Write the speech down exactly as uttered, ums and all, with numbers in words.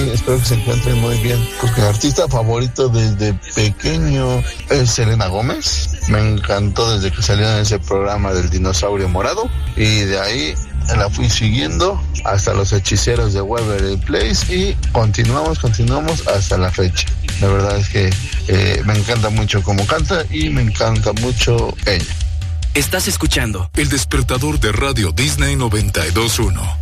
espero que se encuentren muy bien, porque mi artista favorito desde pequeño es Selena Gómez. Me encantó desde que salió en ese programa del dinosaurio morado, y de ahí la fui siguiendo hasta los hechiceros de Waverly Place, y continuamos, continuamos hasta la fecha. La verdad es que eh, me encanta mucho cómo canta y me encanta mucho ella. Estás escuchando El Despertador de Radio Disney noventa y dos punto uno.